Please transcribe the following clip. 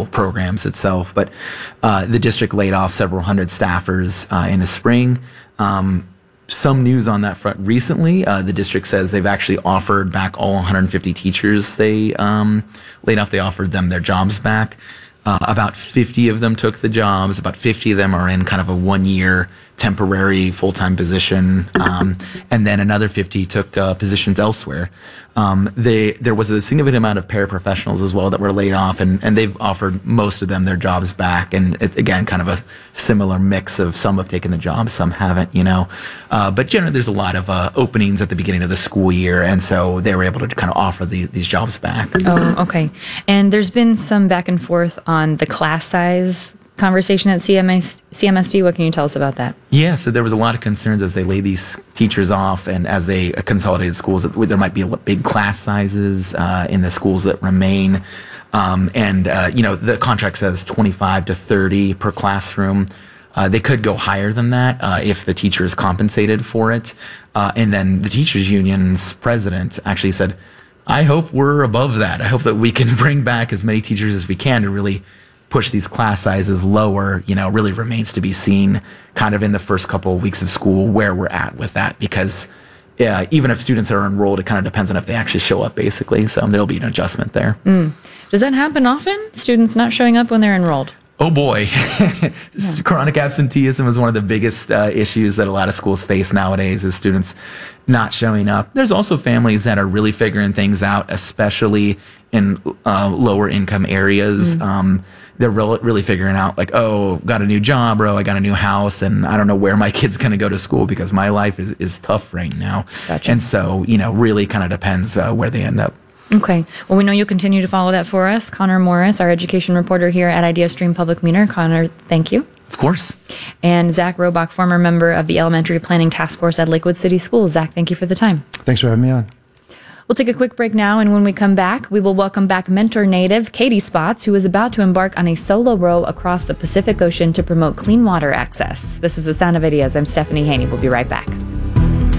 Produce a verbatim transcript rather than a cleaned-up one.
actual programs itself. But uh, the district laid off several hundred staffers uh, in the spring. Um, some news on that front recently. Uh, the district says they've actually offered back all one hundred fifty teachers they um, laid off. They offered them their jobs back. Uh, about fifty of them took the jobs. About fifty of them are in kind of a one-year temporary full-time position, um, and then another fifty took uh, positions elsewhere. Um, they there was a significant amount of paraprofessionals as well that were laid off, and, and they've offered most of them their jobs back. And it, again, kind of a similar mix of some have taken the jobs, some haven't, you know. Uh, but generally, there's a lot of uh, openings at the beginning of the school year, and so they were able to kind of offer the, these jobs back. Oh, okay. And there's been some back and forth on the class size conversation at C M S, C M S D. What can you tell us about that? Yeah, so there was a lot of concerns as they laid these teachers off and as they uh, consolidated schools, that there might be big class sizes uh, in the schools that remain. Um, and, uh, you know, the contract says twenty-five to thirty per classroom. Uh, they could go higher than that uh, if the teacher is compensated for it. Uh, and then the teachers union's president actually said, I hope we're above that. I hope that we can bring back as many teachers as we can to really push these class sizes lower. You know, really remains to be seen kind of in the first couple of weeks of school where we're at with that, because yeah, even if students are enrolled, it kind of depends on if they actually show up, basically. So there'll be an adjustment there. Mm. Does that happen often? Students not showing up when they're enrolled? Oh boy. Yeah. Chronic absenteeism is one of the biggest uh, issues that a lot of schools face nowadays, is students not showing up. There's also families that are really figuring things out, especially in uh, lower income areas. Mm. Um, they're re- really figuring out, like, oh, got a new job, bro, I got a new house, and I don't know where my kid's going to go to school because my life is, is tough right now. Gotcha. And so, you know, really kind of depends uh, where they end up. Okay. Well, we know you'll continue to follow that for us. Connor Morris, our education reporter here at IdeaStream Public Meter. Connor, thank you. Of course. And Zach Robach, former member of the Elementary Planning Task Force at Lakewood City Schools. Zach, thank you for the time. Thanks for having me on. We'll take a quick break now, and when we come back, we will welcome back mentor native Katie Spots, who is about to embark on a solo row across the Pacific Ocean to promote clean water access. This is The Sound of Ideas. I'm Stephanie Haney. We'll be right back.